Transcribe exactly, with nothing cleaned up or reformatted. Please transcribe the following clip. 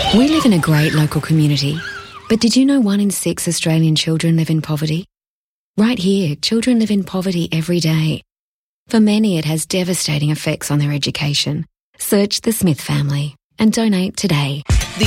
We live in a great local community, but did you know one in six Australian children live in poverty? Right here, children live in poverty every day. For many, it has devastating effects on their education. Search the Smith family and donate today.